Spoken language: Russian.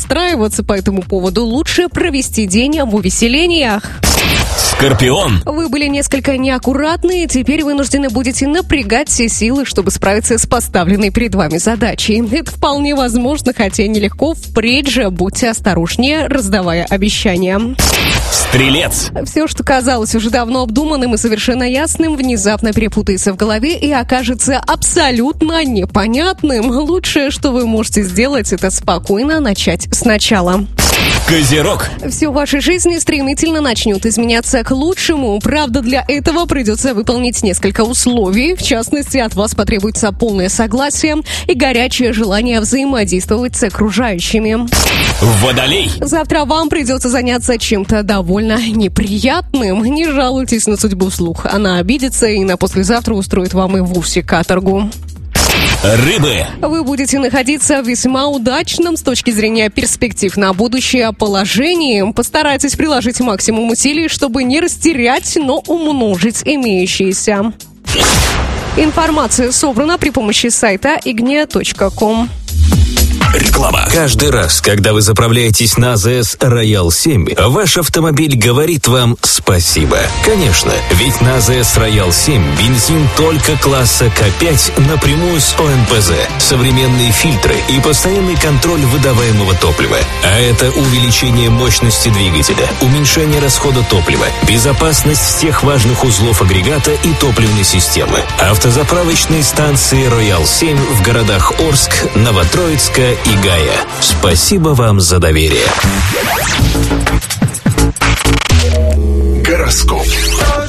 расстраиваться по этому поводу. Лучше провести день в увеселениях. Скорпион. Вы были несколько неаккуратны, и теперь вынуждены будете напрягать все силы, чтобы справиться с поставленной перед вами задачей. Это вполне возможно, хотя и нелегко. Впредь же будьте осторожнее, раздавая обещания. Стрелец. Все, что казалось уже давно обдуманным и совершенно ясным, внезапно перепутается в голове и окажется абсолютно непонятным. Лучшее, что вы можете сделать, это спокойно начать сначала. Козерог. Все в вашей жизни стремительно начнет изменяться к лучшему. Правда, для этого придется выполнить несколько условий. В частности, от вас потребуется полное согласие и горячее желание взаимодействовать с окружающими. Водолей. Завтра вам придется заняться чем-то довольно неприятным. Не жалуйтесь на судьбу вслух. Она обидится и на послезавтра устроит вам и вовсе каторгу. Рыбы. Вы будете находиться в весьма удачном с точки зрения перспектив на будущее положении. Постарайтесь приложить максимум усилий, чтобы не растерять, но умножить имеющиеся. Информация собрана при помощи сайта ignia.com. Реклама. Каждый раз, когда вы заправляетесь на АЗС Royal 7, ваш автомобиль говорит вам спасибо. Конечно, ведь на АЗС Royal 7 бензин только класса К5 напрямую с ОМПЗ, современные фильтры и постоянный контроль выдаваемого топлива. А это увеличение мощности двигателя, уменьшение расхода топлива, безопасность всех важных узлов агрегата и топливной системы. Автозаправочные станции Royal 7 в городах Орск, Новотроицка и Гая. Спасибо вам за доверие. Гороскоп.